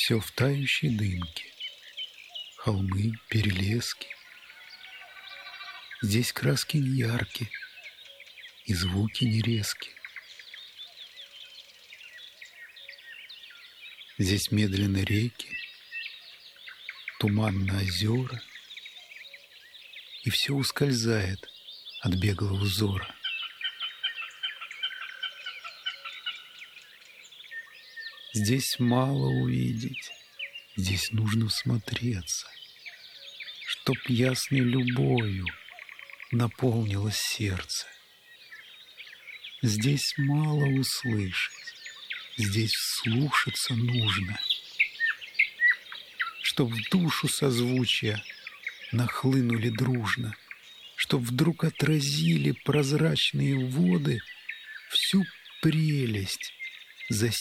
Все в тающей дымке, холмы, перелески. Здесь краски не яркие и звуки не резкие. Здесь медленно реки, туманно озера, и все ускользает от беглого взора. Здесь мало увидеть, здесь нужно всмотреться, чтоб ясной любовью наполнилось сердце. Здесь мало услышать, здесь вслушаться нужно, чтоб в душу созвучия нахлынули дружно, чтоб вдруг отразили прозрачные воды всю прелесть